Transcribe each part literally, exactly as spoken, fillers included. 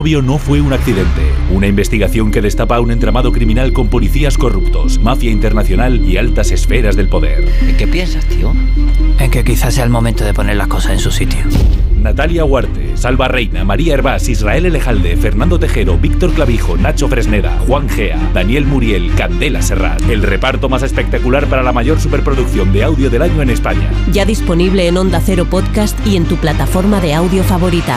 No fue un accidente. Una investigación que destapa un entramado criminal con policías corruptos, mafia internacional y altas esferas del poder. ¿En qué piensas, tío? En que quizás sea el momento de poner las cosas en su sitio. Natalia Huarte, Salva Reina, María Hervás, Israel Elejalde, Fernando Tejero, Víctor Clavijo, Nacho Fresneda, Juan Gea, Daniel Muriel, Candela Serrat. El reparto más espectacular para la mayor superproducción de audio del año en España. Ya disponible en Onda Cero Podcast y en tu plataforma de audio favorita.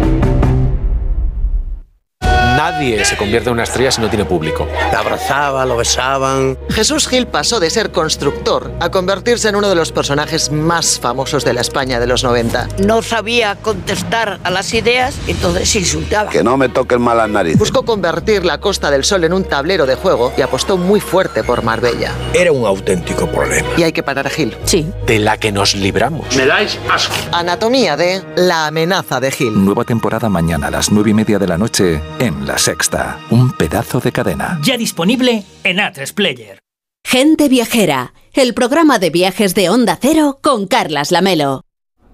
Nadie se convierte en una estrella si no tiene público. La abrazaban, lo besaban. Jesús Gil pasó de ser constructor a convertirse en uno de los personajes más famosos de la España de los noventa. No sabía contestar a las ideas, entonces insultaba. Que no me toquen mal las narices. Buscó convertir la Costa del Sol en un tablero de juego y apostó muy fuerte por Marbella. Era un auténtico problema. Y hay que parar a Gil. Sí. De la que nos libramos. Me dais asco. Anatomía de La amenaza de Gil. Nueva temporada mañana a las nueve y media de la noche en La Sexta. Un pedazo de cadena. Ya disponible en A tres Player. Gente Viajera, el programa de viajes de Onda Cero con Carlas Lamelo.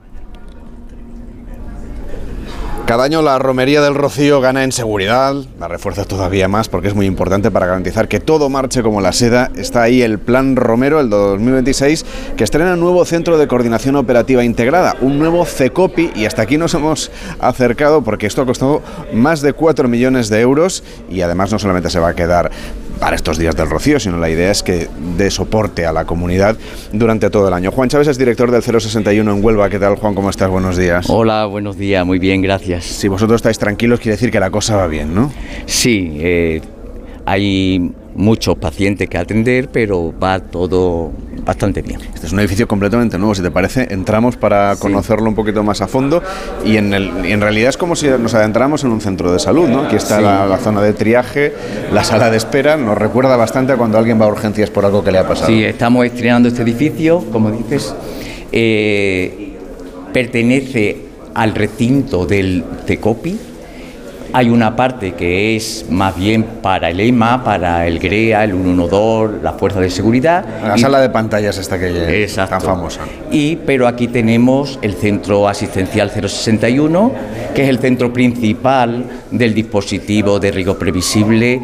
Cada año la Romería del Rocío gana en seguridad, la refuerza todavía más porque es muy importante para garantizar que todo marche como la seda. Está ahí el Plan Romero, el dos mil veintiséis, que estrena un nuevo Centro de Coordinación Operativa Integrada, un nuevo CECOPI, y hasta aquí nos hemos acercado porque esto ha costado más de cuatro millones de euros y además no solamente se va a quedar para estos días del Rocío, sino la idea es que dé soporte a la comunidad durante todo el año. Juan Chávez es director del cero sesenta y uno en Huelva. ¿Qué tal, Juan? ¿Cómo estás? Buenos días. Hola, buenos días. Muy bien, gracias. Si vosotros estáis tranquilos, quiere decir que la cosa va bien, ¿no? Sí, eh, hay muchos pacientes que atender, pero va todo bastante bien. Este es un edificio completamente nuevo, si te parece. Entramos para sí. conocerlo un poquito más a fondo y en, el, y en realidad es como si nos adentramos en un centro de salud, ¿no? Aquí está sí. la, la zona de triaje, la sala de espera. Nos recuerda bastante a cuando alguien va a urgencias por algo que le ha pasado. Sí, estamos estrenando este edificio, como dices, eh, pertenece al recinto del CECOPI. Hay una parte que es más bien para el E M A, para el GREA, el ciento doce, la Fuerza de Seguridad. La y, sala de pantallas esta que es tan famosa. Y, pero aquí tenemos el Centro Asistencial cero sesenta y uno, que es el centro principal del dispositivo de riego previsible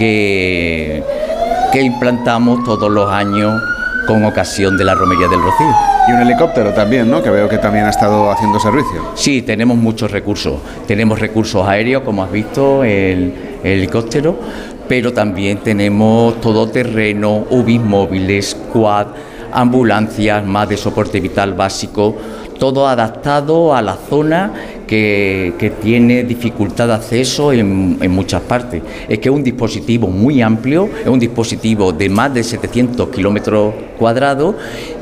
que, que implantamos todos los años con ocasión de la Romería del Rocío. Y un helicóptero también, ¿no? Que veo que también ha estado haciendo servicio. Sí, tenemos muchos recursos. Tenemos recursos aéreos, como has visto, el, el helicóptero, pero también tenemos todoterreno, U B I móviles, quad, ambulancias, más de soporte vital básico, todo adaptado a la zona que, que tiene dificultad de acceso en, en muchas partes. Es que es un dispositivo muy amplio, es un dispositivo de más de setecientos kilómetros cuadrados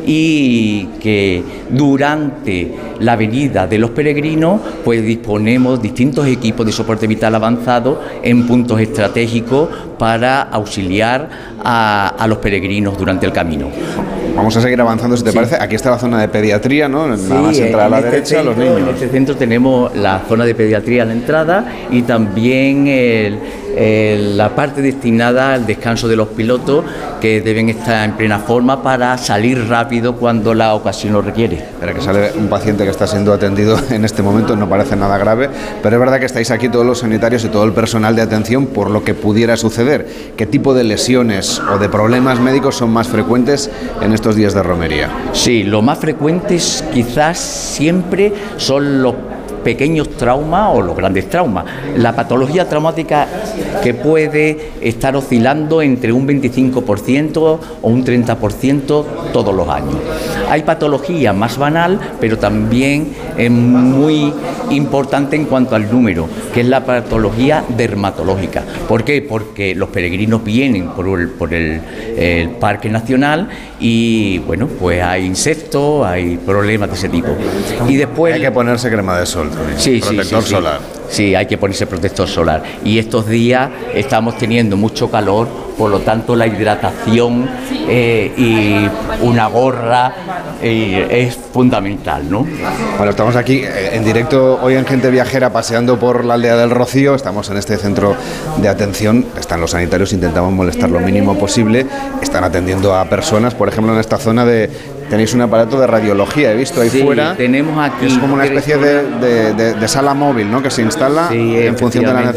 y que durante la venida de los peregrinos pues disponemos distintos equipos de soporte vital avanzado en puntos estratégicos para auxiliar a, a los peregrinos durante el camino. Vamos a seguir avanzando, si te sí. parece. Aquí está la zona de pediatría, ¿no? Sí, nada más entrar a la este derecha, centro, los niños. En este centro tenemos la zona de pediatría a la entrada y también el, el, la parte destinada al descanso de los pilotos, que deben estar en plena forma para salir rápido cuando la ocasión lo requiere. Espera, que sale un paciente que está siendo atendido en este momento, no parece nada grave, pero es verdad que estáis aquí todos los sanitarios y todo el personal de atención por lo que pudiera suceder. ¿Qué tipo de lesiones o de problemas médicos son más frecuentes en estos días de romería? Sí, lo más frecuentes quizás siempre son los pequeños traumas o los grandes traumas. La patología traumática que puede estar oscilando entre un veinticinco por ciento o un treinta por ciento todos los años. Hay patología más banal, pero también es muy importante en cuanto al número, que es la patología dermatológica. ¿Por qué? Porque los peregrinos vienen por el, por el, el Parque Nacional y, bueno, pues hay insectos, hay problemas de ese tipo. Y después hay que ponerse crema de sol también, sí, protector sí, sí, solar. Sí. Sí, hay que ponerse protector solar. Y estos días estamos teniendo mucho calor, por lo tanto la hidratación eh, y una gorra eh, es fundamental, ¿no? Bueno, estamos aquí en directo hoy en Gente Viajera, paseando por la aldea del Rocío. Estamos en este centro de atención. Están los sanitarios, intentamos molestar lo mínimo posible. Están atendiendo a personas, por ejemplo, en esta zona de... Tenéis un aparato de radiología, he visto ahí sí, fuera. tenemos aquí... Es como una especie de, de, de, de sala móvil, ¿no? Que se instala sí, en función de la necesidad.